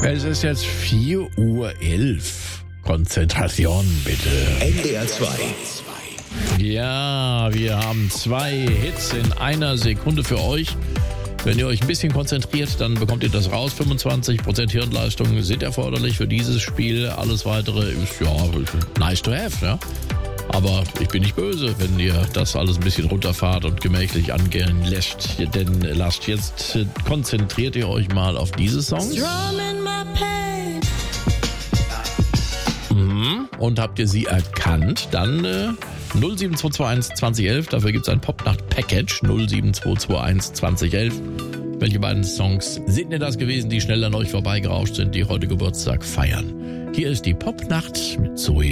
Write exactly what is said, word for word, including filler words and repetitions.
Es ist jetzt vier Uhr elf. Konzentration bitte. N D R zwei. Ja, wir haben zwei Hits in einer Sekunde für euch. Wenn ihr euch ein bisschen konzentriert, dann bekommt ihr das raus. fünfundzwanzig Prozent Hirnleistung sind erforderlich für dieses Spiel. Alles weitere ist ja nice to have, ja. Aber ich bin nicht böse, wenn ihr das alles ein bisschen runterfahrt und gemächlich angehen lässt. Denn lasst jetzt, konzentriert ihr euch mal auf diese Songs. Mhm. Und habt ihr sie erkannt, dann äh, null sieben zwei zwei eins zwanzig elf, dafür gibt es ein Popnacht-Package null sieben zwei zwei eins zwanzig elf. Welche beiden Songs sind denn das gewesen, die schnell an euch vorbeigerauscht sind, die heute Geburtstag feiern? Hier ist die Popnacht mit Zoe